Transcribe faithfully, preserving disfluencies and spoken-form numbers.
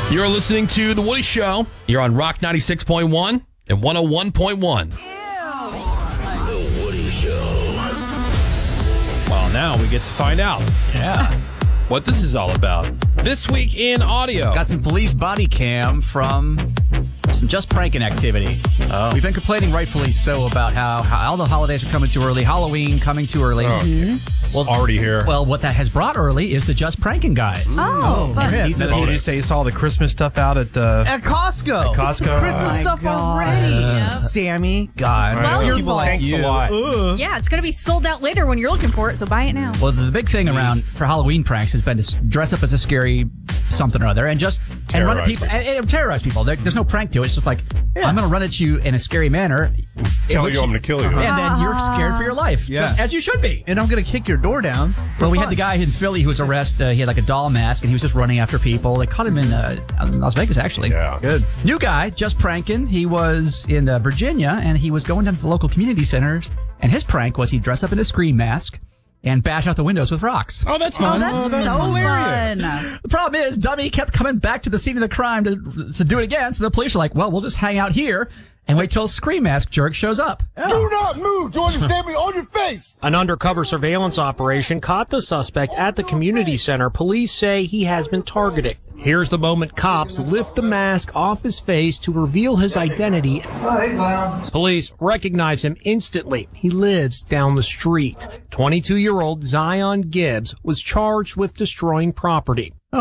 You're listening to The Woody Show. You're on Rock ninety-six point one and one oh one point one. The Woody Show. Well, now we get to find out Yeah. what this is all about. This week in audio. Got some police body cam from some just pranking activity. Oh. We've been complaining, rightfully so, about how, how all the holidays are coming too early, Halloween coming too early. Oh, Mm-hmm. well, already here. Well, what that has brought early is the just pranking guys. Oh, fun. And he's Did oh, you say you saw the Christmas stuff out at the At Costco. At Costco? Christmas Oh stuff God. already. Yep. Sammy, God. Well, your People fault. like Thanks you. a lot. Yeah, it's going to be sold out later when you're looking for it, so buy it now. Well, the big thing around for Halloween pranks has been to s- dress up as a scary something or other and just and run at Terrorize people, people. And, and terrorize people. There, there's no prank to it. It's just like I'm going to run at you in a scary manner, Tell which- you I'm going to kill you. and then you're scared for your life, Yeah. just as you should be. And I'm going to kick your door down. Well, we had the guy in Philly who was arrested. Uh, he had like a doll mask, and he was just running after people. They caught him in uh, Las Vegas, actually. Yeah. Good. New guy, just pranking. He was in uh, Virginia, and he was going down to the local community centers. And his prank was he'd dress up in a scream mask and bash out the windows with rocks. Oh, that's Oh, fun. that's, so hilarious. fun. The problem is, Dummy kept coming back to the scene of the crime to, to do it again. So the police are like, well, we'll just hang out here and wait till Scream Mask Jerk shows up. Do not move. Do you understand me? On your face. An undercover surveillance operation caught the suspect at the community center. Police say he has been targeted. Here's the moment cops lift the mask off his face to reveal his identity. Police recognize him instantly. He lives down the street. twenty-two-year-old Zion Gibbs was charged with destroying property.